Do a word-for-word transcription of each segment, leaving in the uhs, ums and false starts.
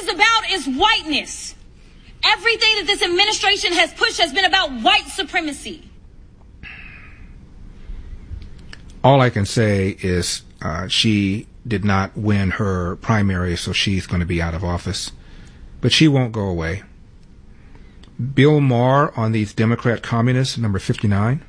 about is whiteness. Everything that this administration has pushed has been about white supremacy. All I can say is uh, she did not win her primary, so she's going to be out of office. But she won't go away. Bill Maher on these Democrat communists, number fifty-nine.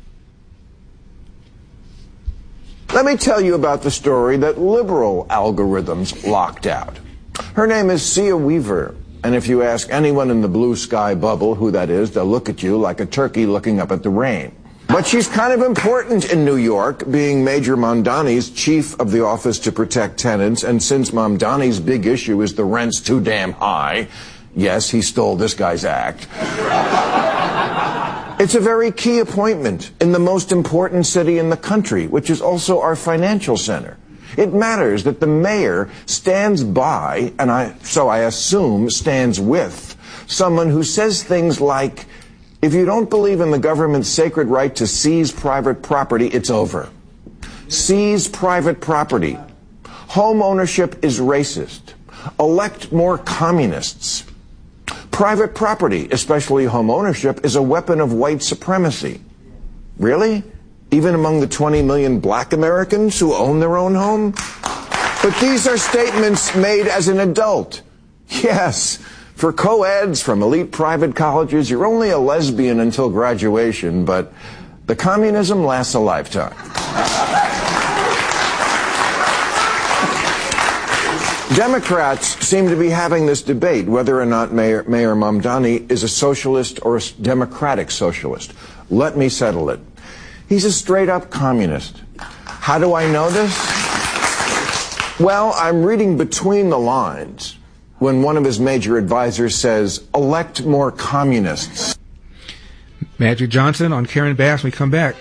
Let me tell you about the story that liberal algorithms locked out. Her name is Sia Weaver, and if you ask anyone in the blue sky bubble who that is, they'll look at you like a turkey looking up at the rain. But she's kind of important in New York, being Major Mamdani's chief of the Office to Protect Tenants, and since Mamdani's big issue is the rent's too damn high, yes, he stole this guy's act. It's a very key appointment in the most important city in the country, which is also our financial center. It matters that the mayor stands by, and I, so I assume stands with, someone who says things like, if you don't believe in the government's sacred right to seize private property, it's over. Seize private property. Home ownership is racist. Elect more communists. Private property, especially home ownership, is a weapon of white supremacy. Really? Even among the twenty million black Americans who own their own home? But these are statements made as an adult. Yes, for co-eds from elite private colleges, you're only a lesbian until graduation, but the communism lasts a lifetime. Democrats seem to be having this debate whether or not Mayor, Mayor Mamdani is a socialist or a democratic socialist. Let me settle it. He's a straight-up communist. How do I know this? Well, I'm reading between the lines when one of his major advisors says, elect more communists. Magic Johnson on Karen Bass when we come back.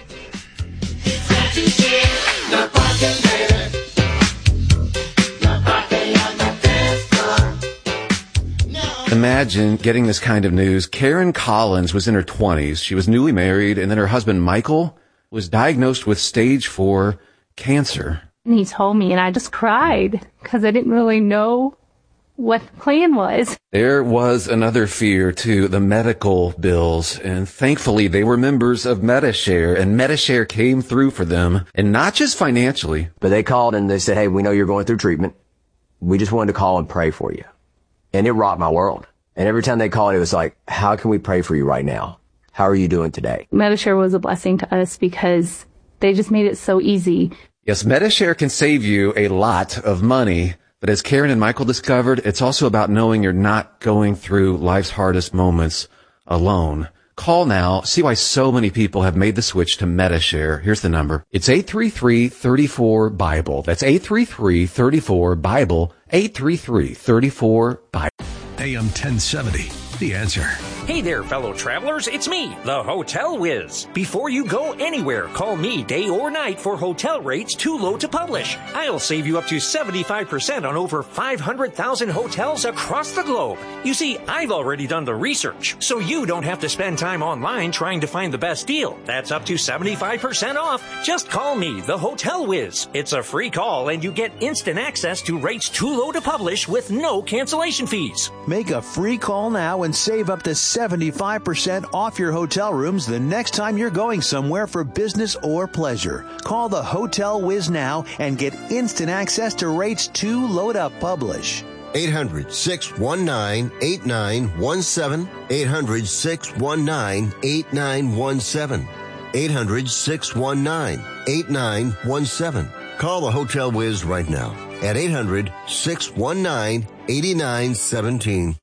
Imagine getting this kind of news. Karen Collins was in her twenties. She was newly married, and then her husband, Michael, was diagnosed with stage four cancer. And he told me, and I just cried because I didn't really know what the plan was. There was another fear, too, the medical bills, and thankfully they were members of Medi-Share, and Medi-Share came through for them, and not just financially. But they called and they said, hey, we know you're going through treatment. We just wanted to call and pray for you. And it rocked my world. And every time they called, it was like, how can we pray for you right now? How are you doing today? Medi-Share was a blessing to us because they just made it so easy. Yes, Medi-Share can save you a lot of money. But as Karen and Michael discovered, it's also about knowing you're not going through life's hardest moments alone. Call now. See why so many people have made the switch to Medi-Share. Here's the number. It's eight three three, three four, BIBLE. That's eight three three, three four, BIBLE. eight three three, three four, BIBLE. A M ten seventy, The Answer. Hey there, fellow travelers. It's me, the Hotel Whiz. Before you go anywhere, call me day or night for hotel rates too low to publish. I'll save you up to seventy-five percent on over five hundred thousand hotels across the globe. You see, I've already done the research, so you don't have to spend time online trying to find the best deal. That's up to seventy-five percent off. Just call me, the Hotel Whiz. It's a free call, and you get instant access to rates too low to publish with no cancellation fees. Make a free call now and save up to seventy-five percent off your hotel rooms the next time you're going somewhere for business or pleasure. Call the Hotel Whiz now and get instant access to rates too low to publish. eight hundred, six one nine, eight nine one seven. eight hundred, six one nine, eight nine one seven. eight hundred, six one nine, eight nine one seven. Call the Hotel Whiz right now at eight hundred, six one nine, eight nine one seven.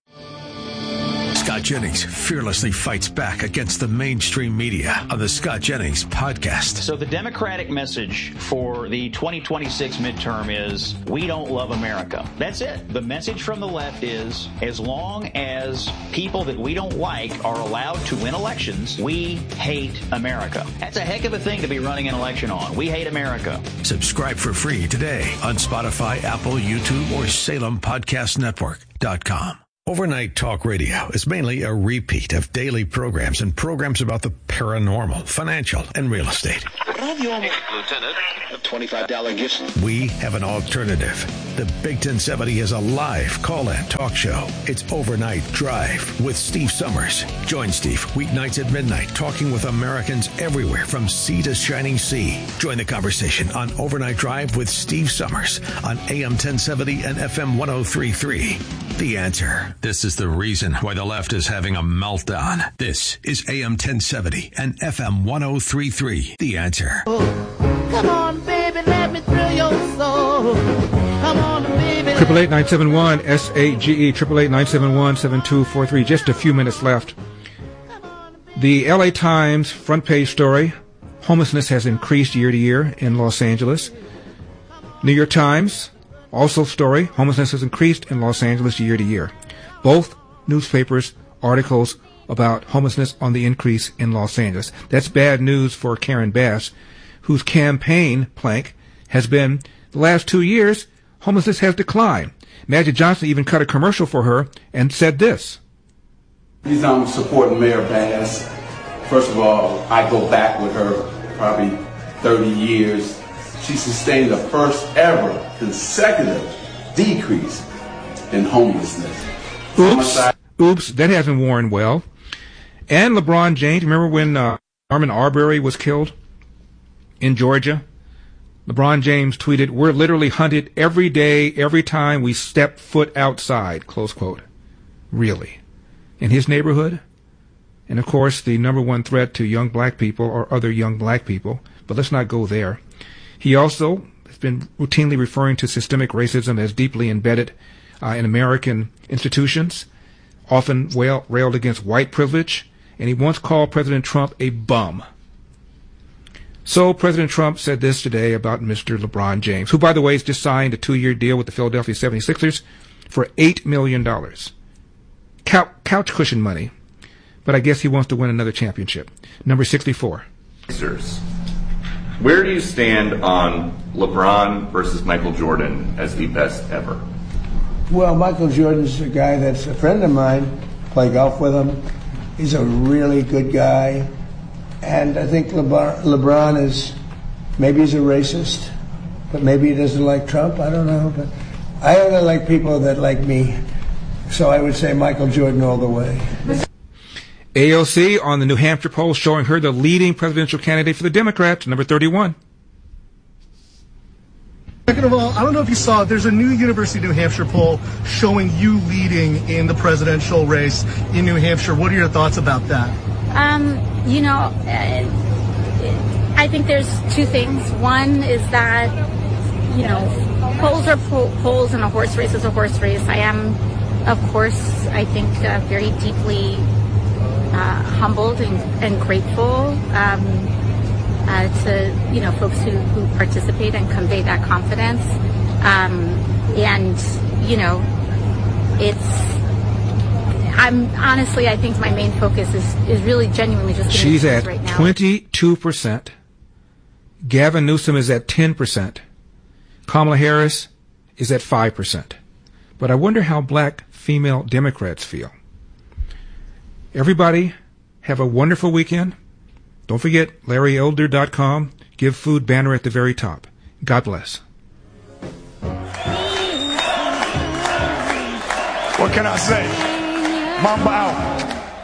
Scott Jennings fearlessly fights back against the mainstream media on the Scott Jennings podcast. So the Democratic message for the twenty twenty-six midterm is, we don't love America. That's it. The message from the left is, as long as people that we don't like are allowed to win elections, we hate America. That's a heck of a thing to be running an election on. We hate America. Subscribe for free today on Spotify, Apple, YouTube, or Salem Podcast Network dot com. Overnight Talk Radio is mainly a repeat of daily programs and programs about the paranormal, financial, and real estate. Lieutenant, a twenty-five dollars gift. We have an alternative. The Big ten seventy is a live call-in talk show. It's Overnight Drive with Steve Summers. Join Steve weeknights at midnight, talking with Americans everywhere from sea to shining sea. Join the conversation on Overnight Drive with Steve Summers on A M ten seventy and F M one oh three point three. The Answer. This is the reason why the left is having a meltdown. This is A M ten seventy and F M one oh three point three. The Answer. Come on, baby, let me thrill your soul. Come on, baby. Triple eight nine seven one S A G E. Triple eight nine seven one seven two four three. Just a few minutes left. The L A Times front page story: homelessness has increased year to year in Los Angeles. New York Times also story: homelessness has increased in Los Angeles year to year. Both newspapers articles about homelessness on the increase in Los Angeles. That's bad news for Karen Bass, whose campaign plank has been, the last two years, homelessness has declined. Magic Johnson even cut a commercial for her and said this. The reason I'm supporting Mayor Bass, first of all, I go back with her probably thirty years. She sustained the first ever consecutive decrease in homelessness. Oops, oops, that hasn't worn well. And LeBron James, remember when uh, Armin Arbery was killed in Georgia? LeBron James tweeted, "We're literally hunted every day, every time we step foot outside," close quote. Really? In his neighborhood? And of course, the number one threat to young black people are other young black people, but let's not go there. He also has been routinely referring to systemic racism as deeply embedded uh, in American institutions, often wail, railed against white privilege, and he once called President Trump a bum. So President Trump said this today about Mister LeBron James, who, by the way, has just signed a two-year deal with the Philadelphia seventy-sixers for eight million dollars. Couch, couch cushion money, but I guess he wants to win another championship. Number sixty-four. Where do you stand on LeBron versus Michael Jordan as the best ever? Well, Michael Jordan's a guy that's a friend of mine. Play golf with him. He's a really good guy. And I think LeBron, LeBron is, maybe he's a racist, but maybe he doesn't like Trump. I don't know. But I only like people that like me. So I would say Michael Jordan all the way. A O C on the New Hampshire poll showing her the leading presidential candidate for the Democrats, number thirty-one. Second of all, I don't know if you saw, there's a new University of New Hampshire poll showing you leading in the presidential race in New Hampshire. What are your thoughts about that? Um, you know, uh, I think there's two things. One is that, you know, polls are po- polls and a horse race is a horse race. I am, of course, I think uh, very deeply uh, humbled and, and grateful um, uh, to, you know, folks who, who participate and convey that confidence. Um, and, you know, it's, I'm honestly, I think my main focus is, is really genuinely just getting She's at right now. twenty-two percent. Gavin Newsom is at ten percent. Kamala Harris is at five percent. But I wonder how black female Democrats feel. Everybody have a wonderful weekend. Don't forget Larry Elder dot com. Give food banner at the very top. God bless. What can I say? Mamba out.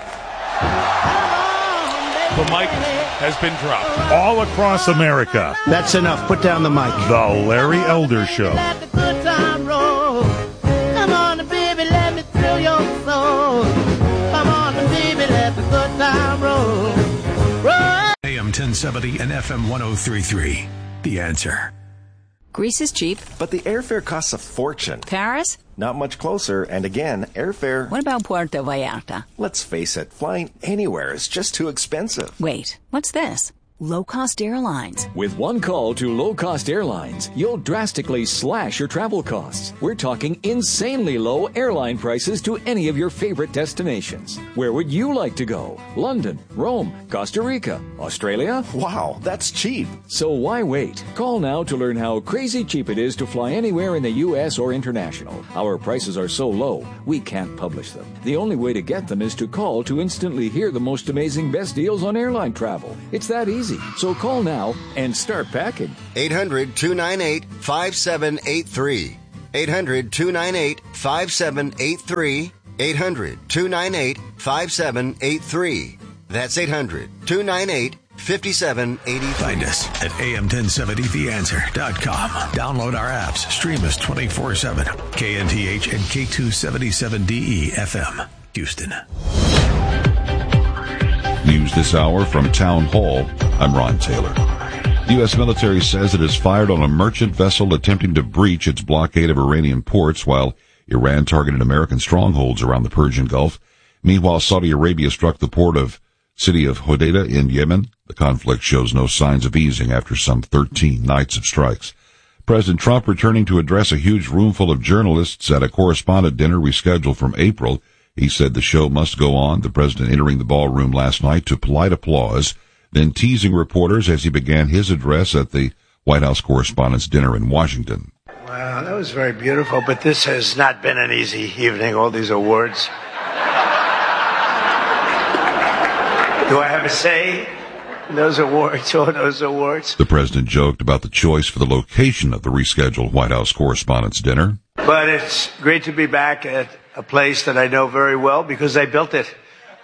The mic has been dropped. All across America. That's enough. Put down the mic. The Larry Elder Show. Let the good time roll. Come on, baby, let me thrill your soul. Come on, baby, let the good time roll. roll. A M ten seventy and F M one oh three point three. The Answer. Greece is cheap. But the airfare costs a fortune. Paris? Not much closer, and again, airfare... What about Puerto Vallarta? Let's face it, flying anywhere is just too expensive. Wait, what's this? Low-cost airlines. With one call to low-cost airlines, you'll drastically slash your travel costs. We're talking insanely low airline prices to any of your favorite destinations. Where would you like to go? London, Rome, Costa Rica, Australia? Wow, that's cheap. So why wait? Call now to learn how crazy cheap it is to fly anywhere in the U S or international. Our prices are so low, we can't publish them. The only way to get them is to call to instantly hear the most amazing best deals on airline travel. It's that easy. So call now and start packing. eight hundred, two nine eight, five seven eight three. eight hundred, two nine eight, five seven eight three. eight hundred, two nine eight, five seven eight three. That's eight hundred, two nine eight, five seven eight three. Find us at A M ten seventy the answer dot com. Download our apps. Stream us twenty-four seven. K N T H and K two seventy-seven D E F M. Houston. News this hour from Town Hall. I'm Ron Taylor. The U S military says it has fired on a merchant vessel attempting to breach its blockade of Iranian ports while Iran targeted American strongholds around the Persian Gulf. Meanwhile, Saudi Arabia struck the port of city of Hodeidah in Yemen. The conflict shows no signs of easing after some thirteen nights of strikes. President Trump returning to address a huge room full of journalists at a correspondent dinner rescheduled from April. He said the show must go on, the president entering the ballroom last night to polite applause, then teasing reporters as he began his address at the White House Correspondents' Dinner in Washington. Wow, that was very beautiful, but this has not been an easy evening, all these awards. Do I have a say in those awards, all those awards? The president joked about the choice for the location of the rescheduled White House Correspondents' Dinner. But it's great to be back at a place that I know very well because I built it.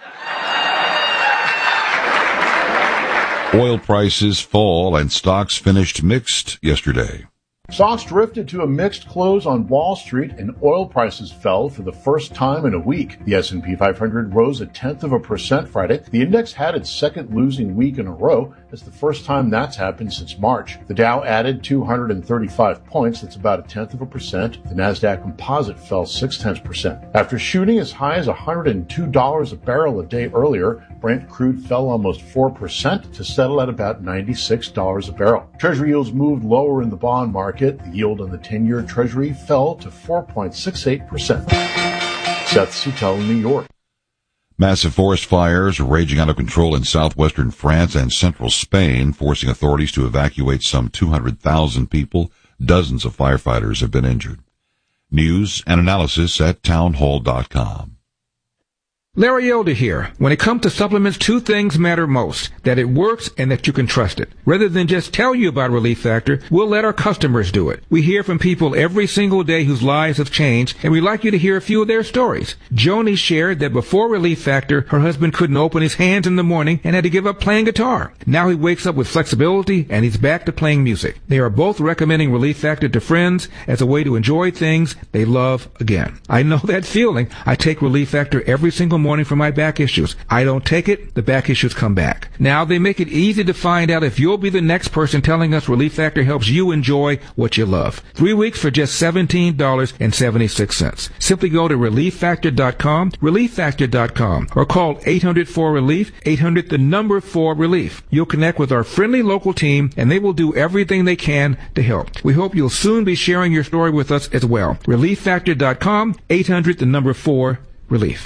Oil prices fall and stocks finished mixed yesterday. Stocks drifted to a mixed close on Wall Street and oil prices fell for the first time in a week. The S and P five hundred rose a tenth of a percent Friday. The index had its second losing week in a row. It's the first time that's happened since March. The Dow added two hundred thirty-five points. That's about a tenth of a percent. The NASDAQ composite fell six tenths percent. After shooting as high as one hundred two dollars a barrel a day earlier, Brent crude fell almost four percent to settle at about ninety-six dollars a barrel. Treasury yields moved lower in the bond market. The yield on the ten-year Treasury fell to four point six eight percent. Seth Suttel in New York. Massive forest fires are raging out of control in southwestern France and central Spain, forcing authorities to evacuate some two hundred thousand people. Dozens of firefighters have been injured. News and analysis at townhall dot com. Larry Elder here. When it comes to supplements, two things matter most: that it works and that you can trust it. Rather than just tell you about Relief Factor, we'll let our customers do it. We hear from people every single day whose lives have changed, and we'd like you to hear a few of their stories. Joni shared that before Relief Factor, her husband couldn't open his hands in the morning and had to give up playing guitar. Now he wakes up with flexibility and he's back to playing music. They are both recommending Relief Factor to friends as a way to enjoy things they love again. I know that feeling. I take Relief Factor every single morning for my back issues. I don't take it, the back issues come back. Now they make it easy to find out if you'll be the next person telling us Relief Factor helps you enjoy what you love. Three weeks for just seventeen dollars and seventy-six cents. Simply go to relief factor dot com, relief factor dot com, or call eight hundred four relief, eight hundred the number four relief. You'll connect with our friendly local team and they will do everything they can to help. We hope you'll soon be sharing your story with us as well. relief factor dot com, eight hundred the number four relief.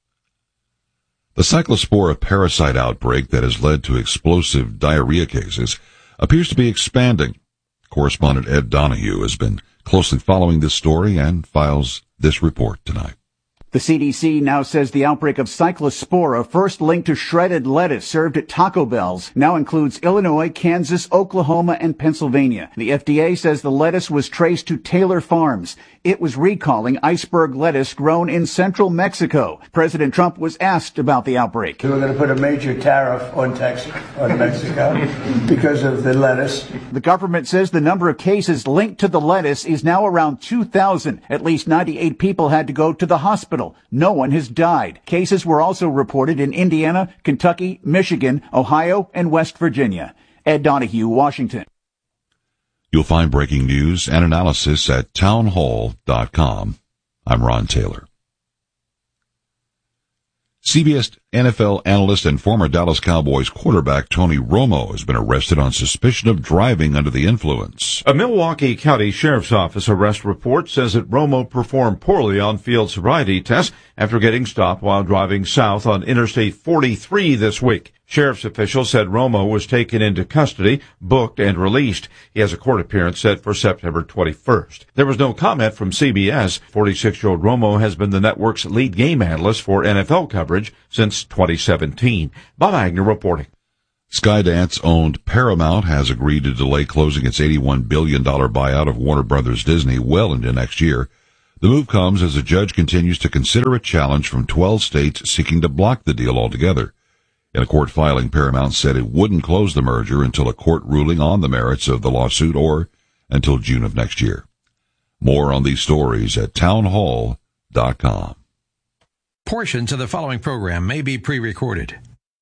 The cyclospora parasite outbreak that has led to explosive diarrhea cases appears to be expanding. Correspondent Ed Donahue has been closely following this story and files this report tonight. The C D C now says the outbreak of cyclospora, first linked to shredded lettuce served at Taco Bell's, now includes Illinois, Kansas, Oklahoma, and Pennsylvania. The F D A says the lettuce was traced to Taylor Farms. It was recalling iceberg lettuce grown in central Mexico. President Trump was asked about the outbreak. We're going to put a major tariff on Texas, on Mexico because of the lettuce. The government says the number of cases linked to the lettuce is now around two thousand. At least ninety-eight people had to go to the hospital. No one has died. Cases were also reported in Indiana, Kentucky, Michigan, Ohio, and West Virginia. Ed Donahue, Washington. You'll find breaking news and analysis at townhall dot com. I'm Ron Taylor. C B S N F L analyst and former Dallas Cowboys quarterback Tony Romo has been arrested on suspicion of driving under the influence. A Milwaukee County Sheriff's Office arrest report says that Romo performed poorly on field sobriety tests after getting stopped while driving south on Interstate forty-three this week. Sheriff's officials said Romo was taken into custody, booked, and released. He has a court appearance set for September twenty-first. There was no comment from C B S. forty-six-year-old Romo has been the network's lead game analyst for N F L coverage since twenty seventeen. Bob Wagner reporting. Skydance-owned Paramount has agreed to delay closing its eighty-one billion dollars buyout of Warner Brothers Disney well into next year. The move comes as a judge continues to consider a challenge from twelve states seeking to block the deal altogether. In a court filing, Paramount said it wouldn't close the merger until a court ruling on the merits of the lawsuit or until June of next year. More on these stories at townhall dot com. Portions of the following program may be pre-recorded.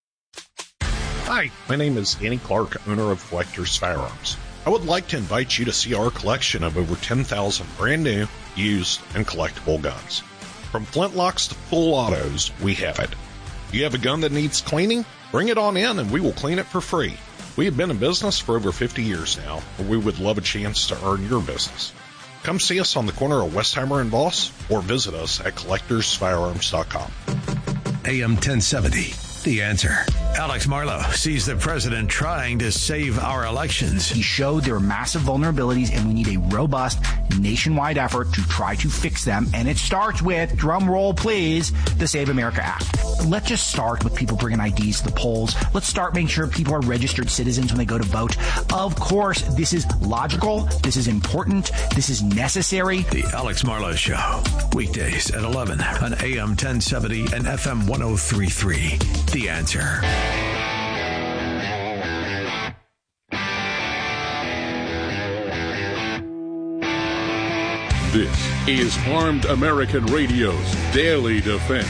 Hi, my name is Danny Clark, owner of Collector's Firearms. I would like to invite you to see our collection of over ten thousand brand new, used, and collectible guns. From flintlocks to full autos, we have it. You have a gun that needs cleaning? Bring it on in and we will clean it for free. We have been in business for over fifty years now, but we would love a chance to earn your business. Come see us on the corner of Westheimer and Voss, or visit us at collectors firearms dot com. A M ten seventy, The Answer. Alex Marlow sees the president trying to save our elections. He showed there are massive vulnerabilities and we need a robust nationwide effort to try to fix them. And it starts with, drum roll please, the Save America Act. Let's just start with people bringing I Ds to the polls. Let's start making sure people are registered citizens when they go to vote. Of course, this is logical. This is important. This is necessary. The Alex Marlow Show. Weekdays at eleven on A M ten seventy and F M one oh three point three. The Answer. This is Armed American Radio's Daily Defense.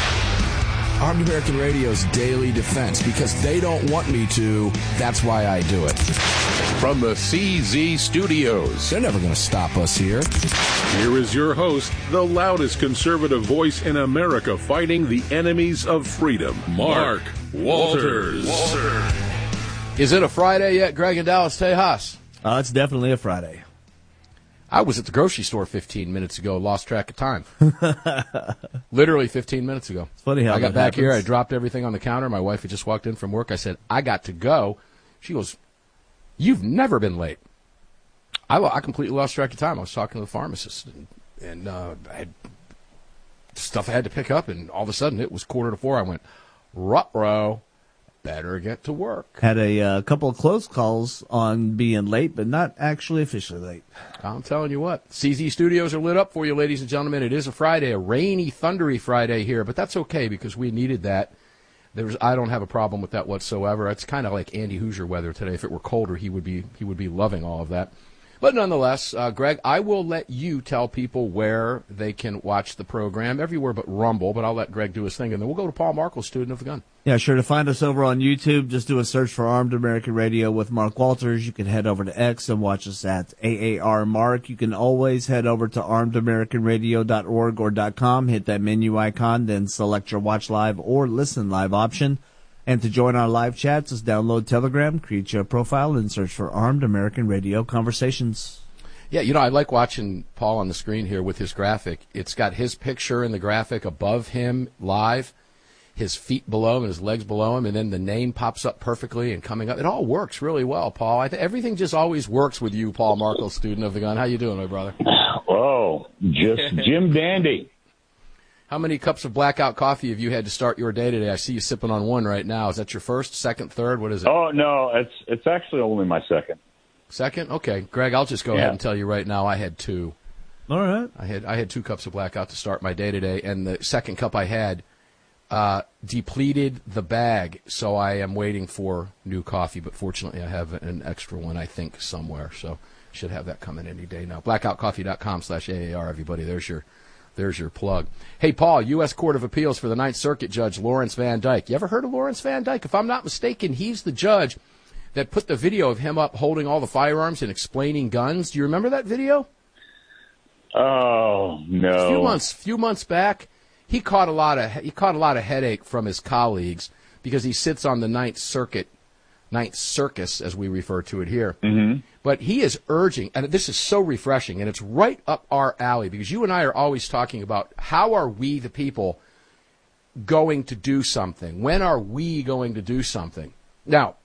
Armed American Radio's Daily Defense, because they don't want me to, that's why I do it. From the C Z Studios. They're never going to stop us here. Here is your host, the loudest conservative voice in America fighting the enemies of freedom, Mark Walters. Walter. Is it a Friday yet, Greg and Dallas Tejas? Uh, it's definitely a Friday. I was at the grocery store fifteen minutes ago, lost track of time. Literally fifteen minutes ago. It's funny how I got that back happens. here, I dropped everything on the counter. My wife had just walked in from work. I said, I got to go. She goes, you've never been late. I, I completely lost track of time. I was talking to the pharmacist, and, and uh, I had stuff I had to pick up, and all of a sudden it was quarter to four. I went, ruh-roh, better get to work. Had a uh, couple of close calls on being late, but not actually officially late. I'm telling you what, C Z Studios are lit up for you, ladies and gentlemen. It is a Friday, a rainy, thundery Friday here, but that's okay because we needed that. There's, I don't have a problem with that whatsoever. It's kind of like Andy Hoosier weather today. If it were colder, he would be he would be loving all of that. But nonetheless, uh, Greg, I will let you tell people where they can watch the program, everywhere but Rumble, but I'll let Greg do his thing, and then we'll go to Paul Markle, student of the gun. Yeah, sure. To find us over on YouTube, just do a search for Armed American Radio with Mark Walters. You can head over to X and watch us at A A R Mark. You can always head over to armed american radio dot org or .com, hit that menu icon, then select your watch live or listen live option. And to join our live chats, just download Telegram, create your profile, and search for Armed American Radio Conversations. Yeah, you know, I like watching Paul on the screen here with his graphic. It's got his picture in the graphic above him live, his feet below him, his legs below him, and then the name pops up perfectly and coming up. It all works really well, Paul. I th- everything just always works with you, Paul Markle, student of the gun. How you doing, my brother? Oh, just Jim Dandy. How many cups of blackout coffee have you had to start your day today? I see you sipping on one right now. Is that your first, second, third? What is it? Oh, no, it's it's actually only my second. Second? Okay. Greg, I'll just go yeah. ahead and tell you right now I had two. All right. I had I had two cups of blackout to start my day today, and the second cup I had uh, depleted the bag, so I am waiting for new coffee, but fortunately I have an extra one, I think, somewhere, so should have that coming any day now. blackout coffee dot com slash A A R, everybody. There's your There's your plug. Hey, Paul, U S Court of Appeals for the Ninth Circuit Judge Lawrence Van Dyke. You ever heard of Lawrence Van Dyke? If I'm not mistaken, he's the judge that put the video of him up holding all the firearms and explaining guns. Do you remember that video? Oh, no. A few months, few months back, he caught a lot of he caught a lot of headache from his colleagues because he sits on the Ninth Circuit, Ninth Circus, as we refer to it here. Mm-hmm. But he is urging, and this is so refreshing, and it's right up our alley, because you and I are always talking about how are we, the people, going to do something? When are we going to do something? Now,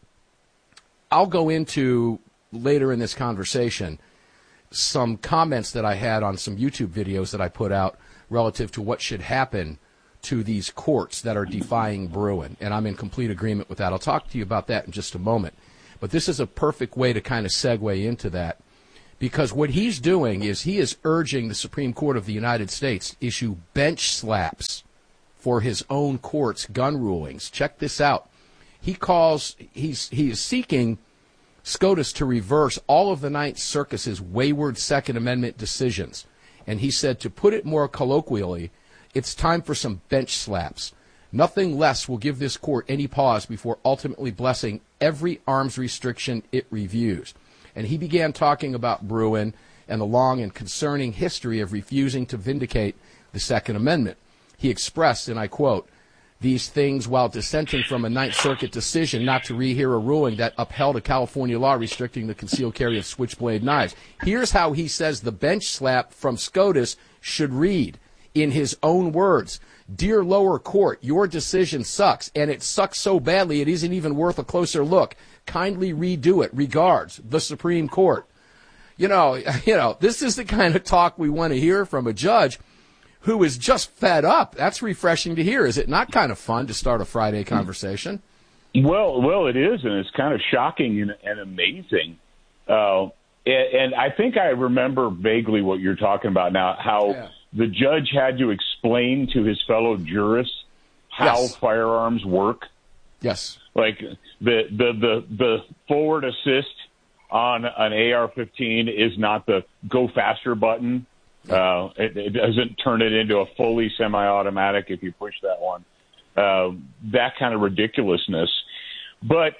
I'll go into, later in this conversation, some comments that I had on some YouTube videos that I put out relative to what should happen to these courts that are defying Bruen, and I'm in complete agreement with that. I'll talk to you about that in just a moment. But this is a perfect way to kind of segue into that, because what he's doing is he is urging the Supreme Court of the United States to issue bench slaps for his own court's gun rulings. Check this out. He calls, he's, he is seeking SCOTUS to reverse all of the Ninth Circus's wayward Second Amendment decisions. And he said, to put it more colloquially, it's time for some bench slaps. Nothing less will give this court any pause before ultimately blessing every arms restriction it reviews. And he began talking about Bruen and the long and concerning history of refusing to vindicate the Second Amendment. He expressed, and I quote, these things while dissenting from a Ninth Circuit decision not to rehear a ruling that upheld a California law restricting the concealed carry of switchblade knives. Here's how he says the bench slap from SCOTUS should read, in his own words. Dear lower court, your decision sucks, and it sucks so badly it isn't even worth a closer look. Kindly redo it. Regards, the Supreme Court. You know, you know, this is the kind of talk we want to hear from a judge who is just fed up. That's refreshing to hear. Is it not kind of fun to start a Friday conversation? Well, well, it is, and it's kind of shocking and, and amazing. Uh, and, and I think I remember vaguely what you're talking about now, how yeah. the judge had to explain to his fellow jurists how yes. firearms work. Yes. Like the, the, the, the forward assist on an A R fifteen is not the go faster button. Uh, it, it doesn't turn it into a fully semi-automatic if you push that one. Uh, that kind of ridiculousness. But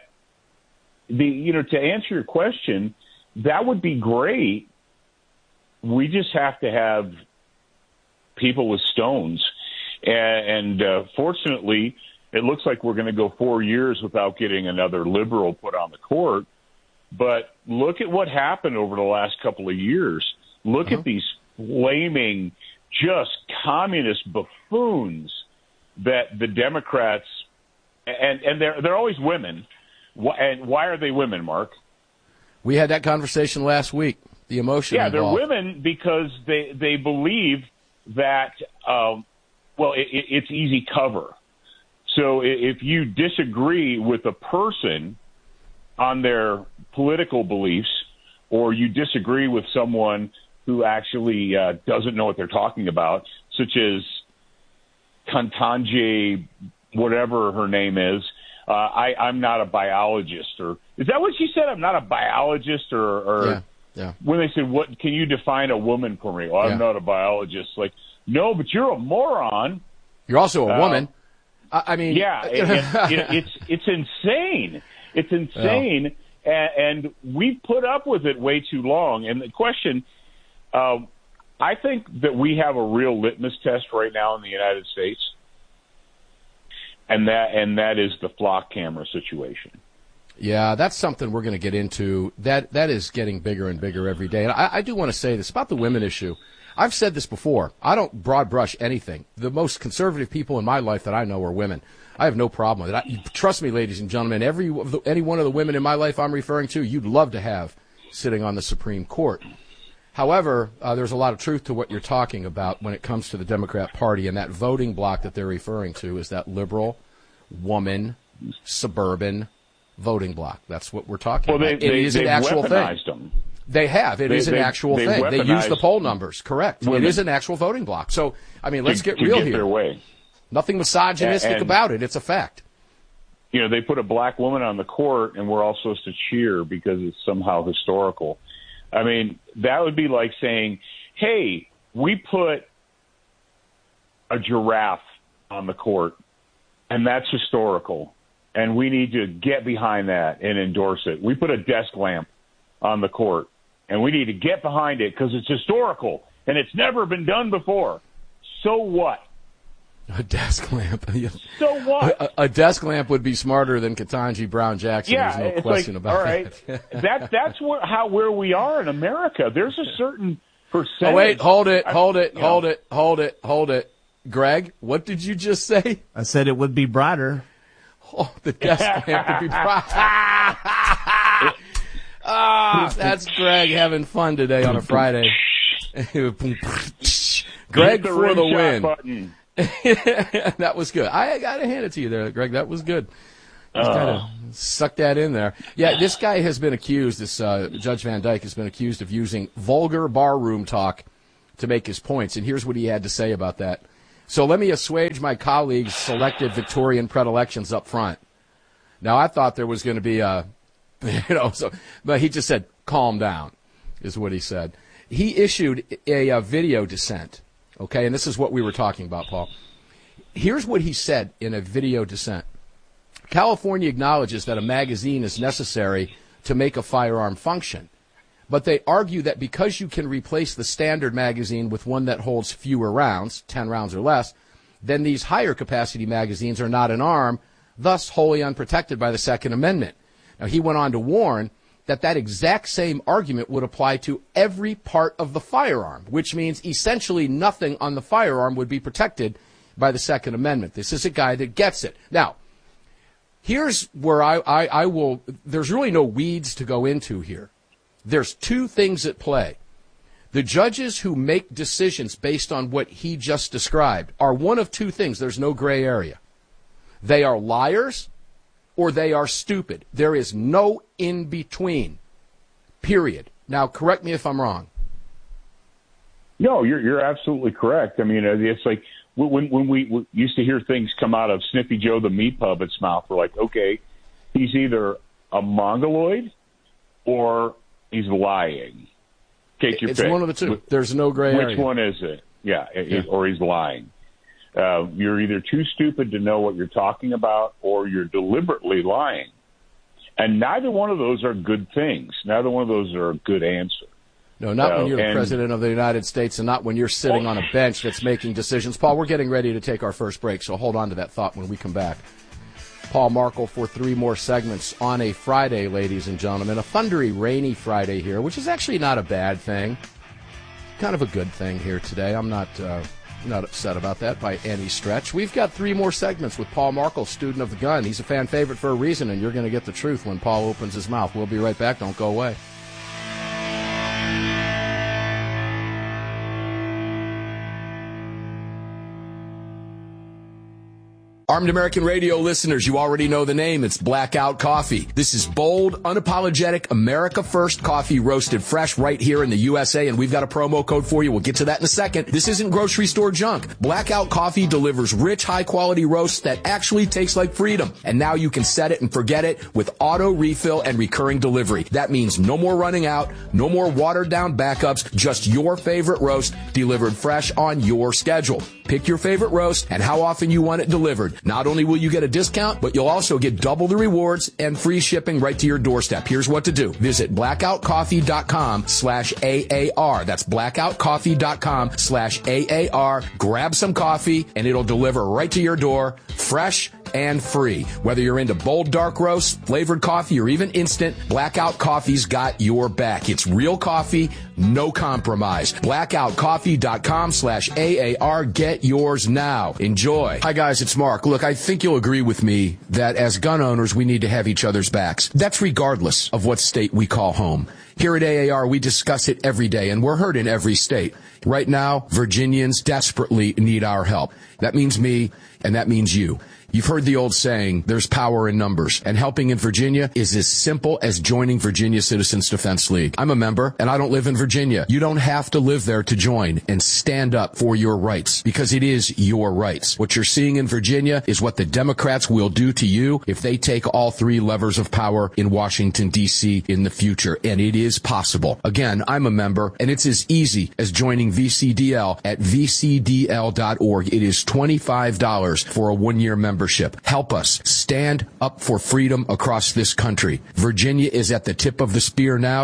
the, you know, to answer your question, that would be great. We just have to have people with stones. And, and uh, fortunately, it looks like we're going to go four years without getting another liberal put on the court. But look at what happened over the last couple of years. Look uh-huh. at these flaming, just communist buffoons that the Democrats, and, and they're, they're always women. And why are they women, Mark? We had that conversation last week, the emotion Yeah, involved. They're women because they, they believe that, um, well, it, it, it's easy cover. So if you disagree with a person on their political beliefs, or you disagree with someone who actually uh, doesn't know what they're talking about, such as Kantanji, whatever her name is, uh, I, I'm not a biologist. Or is that what she said? I'm not a biologist, or, or yeah, yeah. when they said, "What can you define a woman for me?" Well, I'm yeah. not a biologist. Like, no, but you're a moron. You're also a uh, woman. I, I mean, yeah, it, it, it, it's it's insane. It's insane, yeah. and, and we put up with it way too long. And the question. Uh, I think that we have a real litmus test right now in the United States, and that and that is the flock camera situation. Yeah, that's something we're going to get into. That that is getting bigger and bigger every day. And I, I do want to say this about the women issue. I've said this before. I don't broad brush anything. The most conservative people in my life that I know are women. I have no problem with it. I, trust me, ladies and gentlemen, every any one of the women in my life I'm referring to, you'd love to have sitting on the Supreme Court. However, uh, there's a lot of truth to what you're talking about when it comes to the Democrat Party, and that voting bloc that they're referring to is that liberal, woman, suburban voting bloc. That's what we're talking well, they, about. It they, is an actual thing. Them. They have. It they, is an they, actual they thing. They use the poll numbers. Correct. Women. It is an actual voting bloc. So, I mean, let's to, get to real get here. Their way. Nothing misogynistic and, about it. It's a fact. You know, they put a black woman on the court, and we're all supposed to cheer because it's somehow historical. I mean, that would be like saying, hey, we put a giraffe on the court, and that's historical, and we need to get behind that and endorse it. We put a desk lamp on the court, and we need to get behind it because it's historical, and it's never been done before. So what? A desk lamp. So what? A, a desk lamp would be smarter than Ketanji Brown Jackson. Yeah, There's no it's question like, about all right, that. that that's where, how where we are in America. There's a certain percentage. Oh, wait, hold it, I- hold it, you hold know. it, hold it, hold it. Greg, what did you just say? I said it would be brighter. Oh, the desk lamp would be brighter. Ah, that's Greg having fun today on a Friday. Greg Hit the for rim the shot win. button. That was good. I got to hand it to you there, Greg. That was good. Just Oh. kind of suck that in there. Yeah, this guy has been accused, this uh, Judge Van Dyke has been accused of using vulgar barroom talk to make his points, and here's what he had to say about that. So let me assuage my colleagues' selected Victorian predilections up front. Now, I thought there was going to be a, you know, so, but he just said, calm down, is what he said. He issued a, a video dissent, okay, and this is what we were talking about, Paul. Here's what he said in a video dissent. California acknowledges that a magazine is necessary to make a firearm function, but they argue that because you can replace the standard magazine with one that holds fewer rounds, ten rounds or less, then these higher capacity magazines are not an arm, thus wholly unprotected by the Second Amendment. Now, he went on to warn that that exact same argument would apply to every part of the firearm, which means essentially nothing on the firearm would be protected by the Second Amendment. This is a guy that gets it. Now, here's where I, I, I will, there's really no weeds to go into here. There's two things at play. The judges who make decisions based on what he just described are one of two things. There's no gray area. They are liars or they are stupid. There is no in between, period. Now, correct me if I'm wrong. No, you're you're absolutely correct. I mean, it's like when when we, we used to hear things come out of Sniffy Joe the meat puppet's mouth, we're like, okay, he's either a mongoloid or he's lying. Take your It's pick. one of the two. There's no gray Which area. one is it? Yeah, it- Yeah. or he's lying. Uh, you're either too stupid to know what you're talking about, or you're deliberately lying. And neither one of those are good things. Neither one of those are a good answer. No, not Uh, when you're the and- president of the United States and not when you're sitting on a bench that's making decisions. Paul, we're getting ready to take our first break, so hold on to that thought when we come back. Paul Markel for three more segments on a Friday, ladies and gentlemen. A thundery, rainy Friday here, which is actually not a bad thing. Kind of a good thing here today. I'm not uh, not upset about that by any stretch. We've got three more segments with Paul Markel, student of the gun. He's a fan favorite for a reason, and you're going to get the truth when Paul opens his mouth. We'll be right back. Don't go away. Armed American Radio listeners, you already know the name. It's Blackout Coffee. This is bold, unapologetic, America First coffee roasted fresh right here in the U S A, and we've got a promo code for you. We'll get to that in a second. This isn't grocery store junk. Blackout Coffee delivers rich, high-quality roasts that actually taste like freedom. And now you can set it and forget it with auto refill and recurring delivery. That means no more running out, no more watered-down backups, just your favorite roast delivered fresh on your schedule. Pick your favorite roast and how often you want it delivered. Not only will you get a discount, but you'll also get double the rewards and free shipping right to your doorstep. Here's what to do. Visit blackoutcoffee.com slash AAR. That's blackoutcoffee.com slash AAR. Grab some coffee and it'll deliver right to your door, fresh and free. Whether you're into bold dark roast, flavored coffee, or even instant, Blackout Coffee's got your back. It's real coffee, no compromise. blackoutcoffee.com slash AAR. Get yours now. Enjoy. Hi guys, it's Mark. Look, I think you'll agree with me that as gun owners, we need to have each other's backs. That's regardless of what state we call home. Here at A A R, we discuss it every day, and we're heard in every state. Right now, Virginians desperately need our help. That means me, and that means you. You've heard the old saying, there's power in numbers, and helping in Virginia is as simple as joining Virginia Citizens Defense League. I'm a member, and I don't live in Virginia. You don't have to live there to join and stand up for your rights, because it is your rights. What you're seeing in Virginia is what the Democrats will do to you if they take all three levers of power in Washington, D C in the future, and it is possible. Again, I'm a member, and it's as easy as joining V C D L at V C D L dot org. It is twenty-five dollars for a one-year membership. Help us stand up for freedom across this country. Virginia is at the tip of the spear now.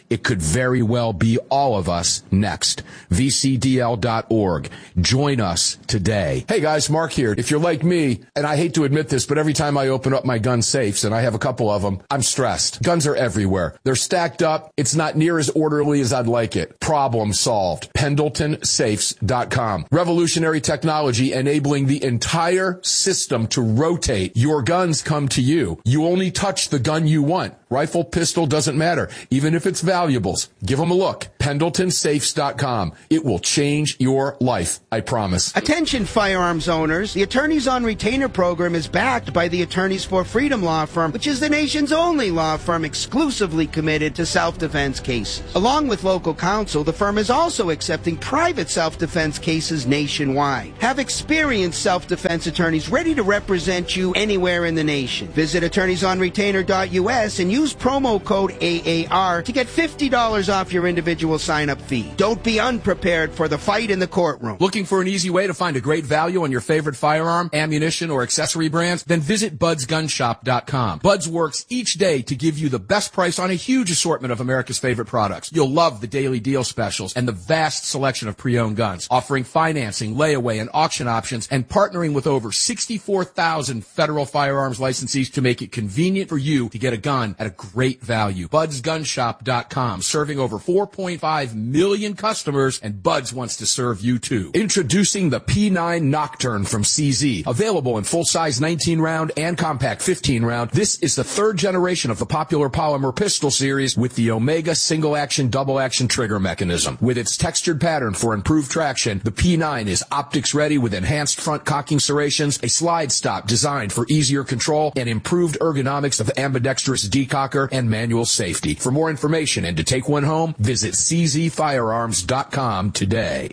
it could very well be all of us next. V C D L dot org. Join us today. Hey guys, Mark here. If you're like me, and I hate to admit this, but every time I open up my gun safes, and I have a couple of them, I'm stressed. Guns are everywhere. They're stacked up. It's not near as orderly as I'd like it. Problem solved. Pendleton Safes dot com. Revolutionary technology enabling the entire system to rotate. Your guns come to you. You only touch the gun you want. Rifle, pistol, doesn't matter. Even if it's valuables. Give them a look. Pendleton Safes dot com. It will change your life. I promise. Attention firearms owners. The Attorneys on Retainer program is backed by the Attorneys for Freedom law firm, which is the nation's only law firm exclusively committed to self-defense cases. Along with local counsel, the firm is also accepting private self-defense cases nationwide. Have experienced self-defense attorneys ready to represent you anywhere in the nation. Visit attorneys on retainer dot U S and use promo code A A R to get fifty dollars off your individual sign-up fee. Don't be unprepared for the fight in the courtroom. Looking for an easy way to find a great value on your favorite firearm, ammunition, or accessory brands? Then visit buds gun shop dot com. Buds works each day to give you the best price on a huge assortment of America's favorite products. You'll love the daily deal specials and the vast selection of pre-owned guns, offering financing, layaway, and auction options, and partnering with over sixty-four thousand federal firearms licensees to make it convenient for you to get a gun at a great value. buds gun shop dot com, serving over four point five million customers, and Buds wants to serve you too. Introducing the P nine Nocturne from C Z. Available in full-size nineteen round and compact fifteen round, this is the third generation of the popular polymer pistol series with the Omega single-action, double-action trigger mechanism. With its textured pattern for improved traction, the P nine is optics-ready with enhanced front cocking serrations, a slide stop designed for easier control, and improved ergonomics of ambidextrous decocker and manual safety. For more information and to take one home, visit c z firearms dot com today.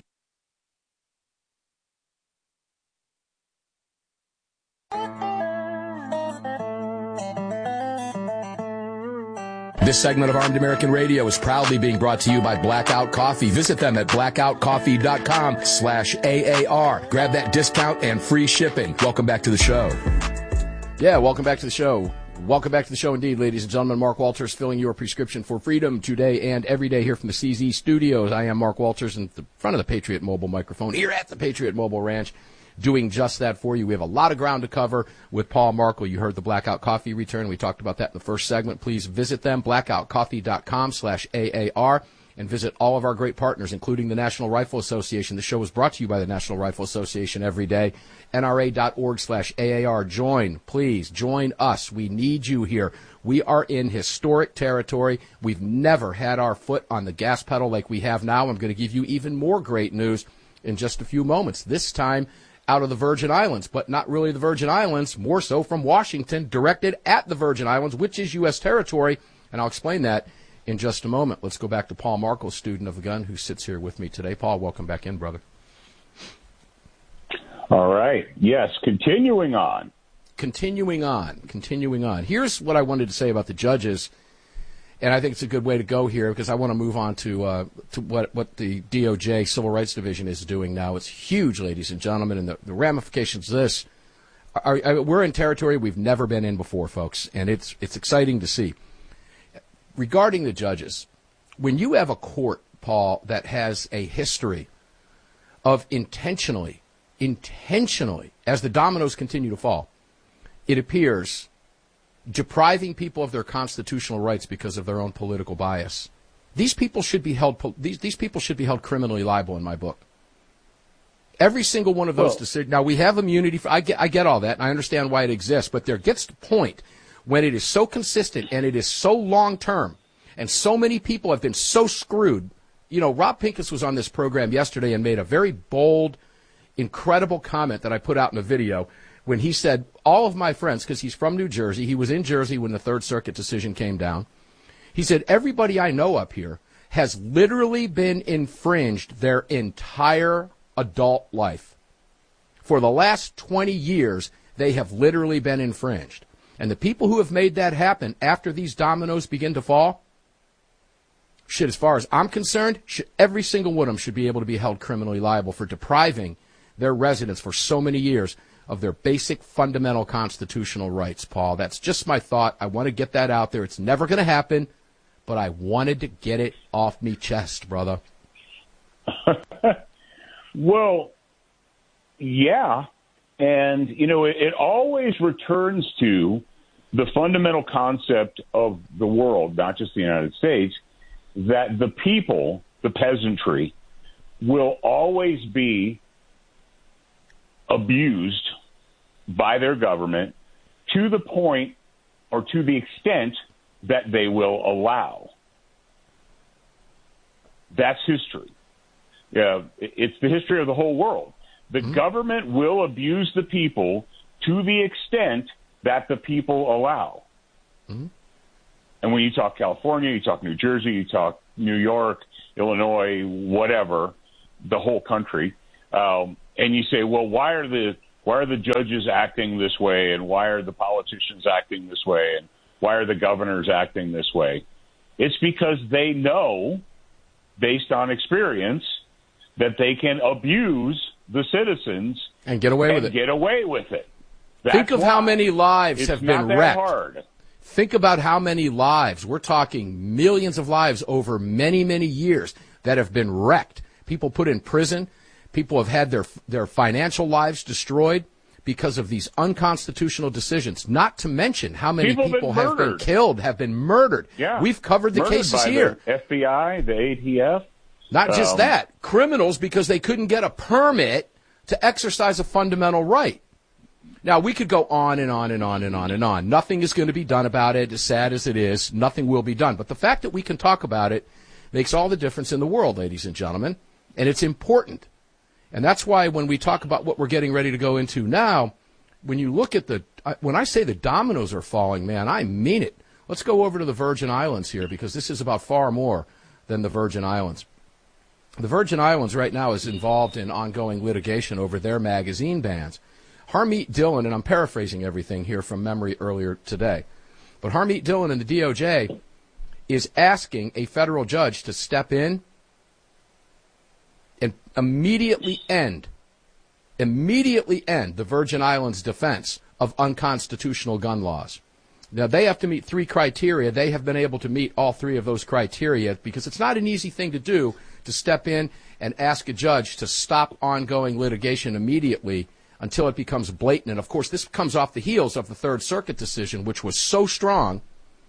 This segment of Armed American Radio is proudly being brought to you by Blackout Coffee. Visit them at blackout coffee dot com slash A A R. Grab that discount and free shipping. Welcome back to the show. Yeah, welcome back to the show. Welcome back to the show indeed, ladies and gentlemen. Mark Walters filling your prescription for freedom today and every day here from the C Z studios. I am Mark Walters in the front of the Patriot Mobile microphone here at the Patriot Mobile Ranch, doing just that for you. We have a lot of ground to cover with Paul Markle. You heard the Blackout Coffee return. We talked about that in the first segment. Please visit them, blackout coffee dot com slash A A R, and visit all of our great partners, including the National Rifle Association. The show is brought to you by the National Rifle Association every day. N R A dot org slash A A R. Join, please, join us. We need you here. We are in historic territory. We've never had our foot on the gas pedal like we have now. I'm going to give you even more great news in just a few moments. This time out of the Virgin Islands, but not really the Virgin Islands, more so from Washington, directed at the Virgin Islands, which is U S territory, and I'll explain that in just a moment. Let's go back to Paul Markle, student of the gun, who sits here with me today. Paul, welcome back in, brother. All right. Yes, continuing on. Continuing on, continuing on. Here's what I wanted to say about the judges, and I think it's a good way to go here because I want to move on to uh, to what, what the D O J Civil Rights Division is doing now. It's huge, ladies and gentlemen, and the, the ramifications of this. Are, are, we're in territory we've never been in before, folks, and it's it's exciting to see. Regarding the judges, when you have a court, Paul, that has a history of intentionally, intentionally, as the dominoes continue to fall, it appears depriving people of their constitutional rights because of their own political bias. These people should be held. These these people should be held criminally liable in my book. Every single one of those well, decisions. Now we have immunity. For, I get I get all that, and I understand why it exists. But there gets to the point when it is so consistent and it is so long term, and so many people have been so screwed. You know, Rob Pincus was on this program yesterday and made a very bold, incredible comment that I put out in a video. When he said, all of my friends, because he's from New Jersey, he was in Jersey when the Third Circuit decision came down. He said, everybody I know up here has literally been infringed their entire adult life. For the last twenty years, they have literally been infringed. And the people who have made that happen after these dominoes begin to fall, shit, as far as I'm concerned, should, every single one of them should be able to be held criminally liable for depriving their residents for so many years of their basic fundamental constitutional rights, Paul. That's just my thought. I want to get that out there. It's never going to happen, but I wanted to get it off me chest, brother. Well, yeah. And, you know, it, it always returns to the fundamental concept of the world, not just the United States, that the people, the peasantry, will always be abused by their government to the point or to the extent that they will allow. That's history. Yeah, it's the history of the whole world. The mm-hmm. government will abuse the people to the extent that the people allow. Mm-hmm. And when you talk California, you talk New Jersey, you talk New York, Illinois, whatever, the whole country, um, and you say, well, why are the why are the judges acting this way, and why are the politicians acting this way, and why are the governors acting this way? It's because they know, based on experience, that they can abuse the citizens and get away and with it. Get away with it. That's Think of how many lives it's have not been that wrecked. Hard. Think about how many lives, we're talking millions of lives over many, many years that have been wrecked. People put in prison. People have had their their financial lives destroyed because of these unconstitutional decisions, not to mention how many people, people been have been killed, have been murdered. Yeah. We've covered the Murdered cases by here. The F B I, the A T F. Not just um, that, criminals because they couldn't get a permit to exercise a fundamental right. Now, we could go on and on and on and on and on. Nothing is going to be done about it, as sad as it is. Nothing will be done. But the fact that we can talk about it makes all the difference in the world, ladies and gentlemen, and it's important. And that's why when we talk about what we're getting ready to go into now, when you look at the, when I say the dominoes are falling, man, I mean it. Let's go over to the Virgin Islands here, because this is about far more than the Virgin Islands. The Virgin Islands right now is involved in ongoing litigation over their magazine bans. Harmeet Dillon, and I'm paraphrasing everything here from memory earlier today, but Harmeet Dillon and the D O J is asking a federal judge to step in and immediately end, immediately end the Virgin Islands' defense of unconstitutional gun laws. Now, they have to meet three criteria. They have been able to meet all three of those criteria, because it's not an easy thing to do to step in and ask a judge to stop ongoing litigation immediately until it becomes blatant. And, of course, this comes off the heels of the Third Circuit decision, which was so strong.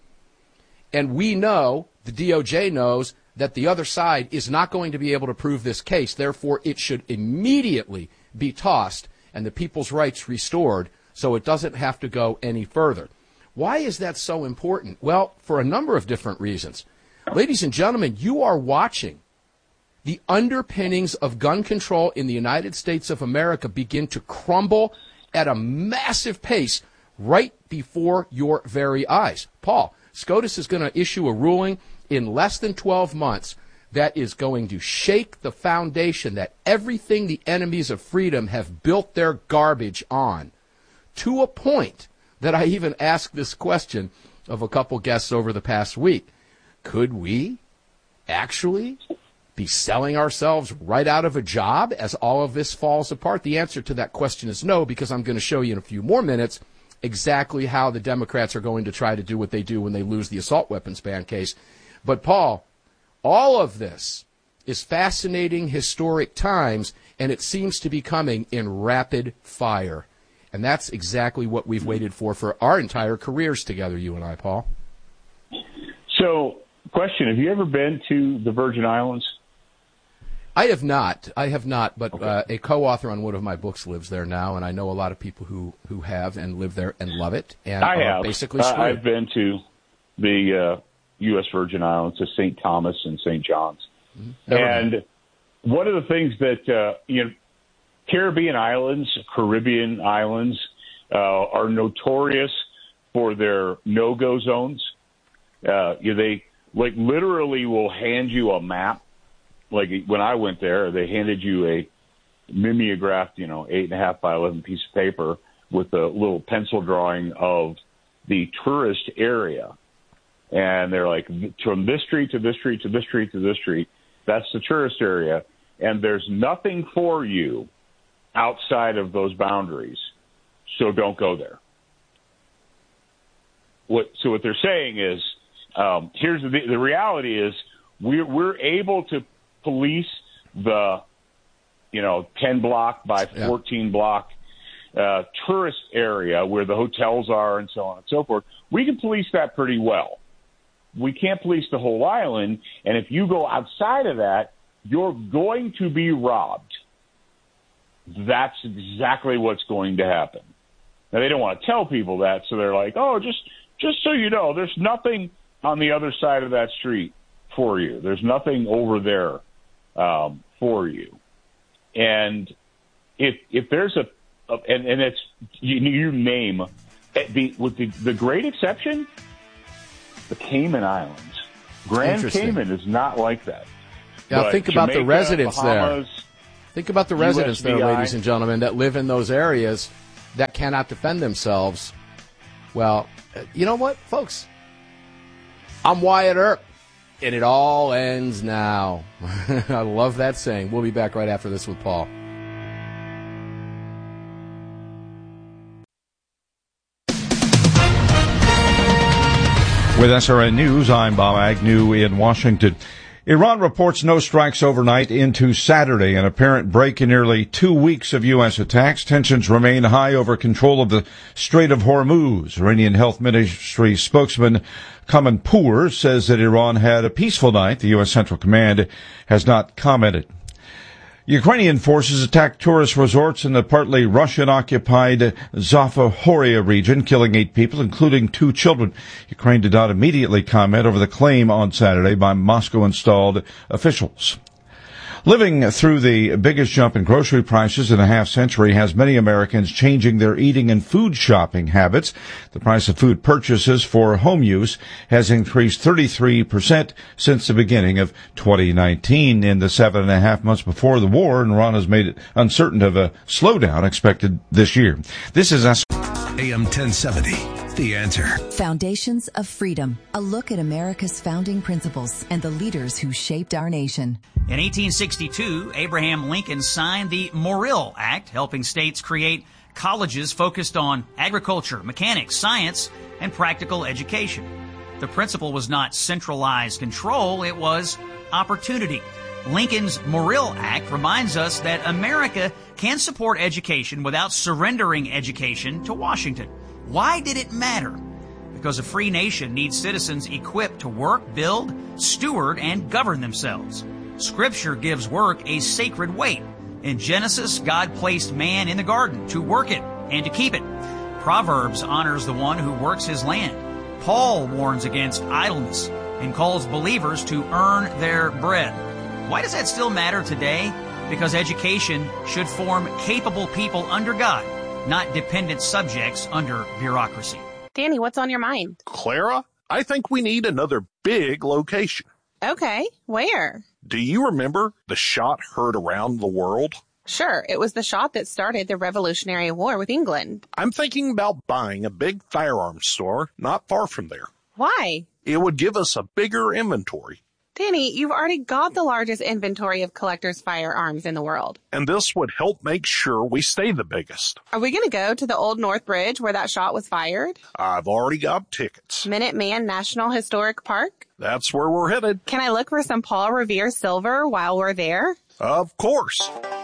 And we know, the D O J knows, that the other side is not going to be able to prove this case. Therefore, it should immediately be tossed and the people's rights restored so it doesn't have to go any further. Why is that so important? Well, for a number of different reasons. Ladies and gentlemen, you are watching the underpinnings of gun control in the United States of America begin to crumble at a massive pace right before your very eyes. Paul, SCOTUS is going to issue a ruling in less than twelve months that is going to shake the foundation that everything the enemies of freedom have built their garbage on, to a point that I even asked this question of a couple guests over the past week. Could we actually be selling ourselves right out of a job as all of this falls apart? The answer to that question is no, because I'm going to show you in a few more minutes exactly how the Democrats are going to try to do what they do when they lose the assault weapons ban case. But, Paul, all of this is fascinating historic times, and it seems to be coming in rapid fire. And that's exactly what we've waited for for our entire careers together, you and I, Paul. So, question, have you ever been to the Virgin Islands? I have not. I have not, but okay. uh, a co-author on one of my books lives there now, and I know a lot of people who, who have and live there and love it. And I are have. Basically uh, screwed. I've been to the uh, U S Virgin Islands, to Saint Thomas and Saint John's. Mm-hmm. And been. one of the things that, uh, you know, Caribbean islands, Caribbean islands uh, are notorious for their no-go zones. Uh, you know, they, like, literally will hand you a map. Like when I went there, they handed you a mimeographed, you know, eight and a half by eleven piece of paper with a little pencil drawing of the tourist area. And they're like, from this street to this street to this street to this street, that's the tourist area. And there's nothing for you outside of those boundaries. So don't go there. What, so what they're saying is, um, here's the the reality is we're we're able to police the, you know, ten block by fourteen block uh, tourist area where the hotels are and so on and so forth. We can police that pretty well. We can't police the whole island, and if you go outside of that, you're going to be robbed. That's exactly what's going to happen. Now, they don't want to tell people that, so they're like, oh, just just so you know, there's nothing on the other side of that street for you. There's nothing over there um, for you. And if if there's a, a and, and it's, you, you name, the, with the, the great exception, the Cayman Islands. Grand Cayman is not like that. Now, But think about Jamaica, the residents Bahamas, there. Think about the residents there, U S V I. ladies and gentlemen, that live in those areas that cannot defend themselves. Well, you know what, folks? I'm Wyatt Earp, and it all ends now. I love that saying. We'll be back right after this with Paul. With S R N News, I'm Bob Agnew in Washington. Iran reports no strikes overnight into Saturday, an apparent break in nearly two weeks of U S attacks. Tensions remain high over control of the Strait of Hormuz. Iranian Health Ministry spokesman Kamanpour says that Iran had a peaceful night. The U S Central Command has not commented. Ukrainian forces attacked tourist resorts in the partly Russian-occupied Zaporizhzhia region, killing eight people, including two children. Ukraine did not immediately comment over the claim on Saturday by Moscow-installed officials. Living through the biggest jump in grocery prices in a half century has many Americans changing their eating and food shopping habits. The price of food purchases for home use has increased thirty-three percent since the beginning of twenty nineteen. In the seven and a half months before the war, Iran has made it uncertain of a slowdown expected this year. This is us. A M ten seventy. The Answer. Foundations of Freedom. A look at America's founding principles and the leaders who shaped our nation. In eighteen sixty-two, Abraham Lincoln signed the Morrill Act, helping states create colleges focused on agriculture, mechanics, science, and practical education. The principle was not centralized control, it was opportunity. Lincoln's Morrill Act reminds us that America can support education without surrendering education to Washington. Why did it matter? Because a free nation needs citizens equipped to work, build, steward, and govern themselves. Scripture gives work a sacred weight. In Genesis, God placed man in the garden to work it and to keep it. Proverbs honors the one who works his land. Paul warns against idleness and calls believers to earn their bread. Why does that still matter today? Because education should form capable people under God, not dependent subjects under bureaucracy. Danny, what's on your mind? Clara, I think we need another big location. Okay, where? Do you remember the shot heard around the world? Sure, it was the shot that started the Revolutionary War with England. I'm thinking about buying a big firearms store not far from there. Why? It would give us a bigger inventory. Danny, you've already got the largest inventory of collectors' firearms in the world. And this would help make sure we stay the biggest. Are we going to go to the Old North Bridge where that shot was fired? I've already got tickets. Minuteman National Historic Park? That's where we're headed. Can I look for some Paul Revere silver while we're there? Of course.